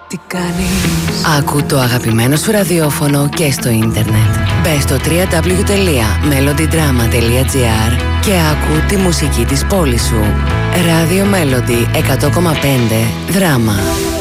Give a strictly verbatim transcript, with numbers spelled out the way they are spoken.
Τι κάνεις? Άκου το αγαπημένο σου ραδιόφωνο και στο ίντερνετ. Μπες στο double-u double-u double-u τελεία melody drama τελεία gr και άκου τη μουσική της πόλης σου. Radio Melody εκατό κόμμα πέντε Δράμα.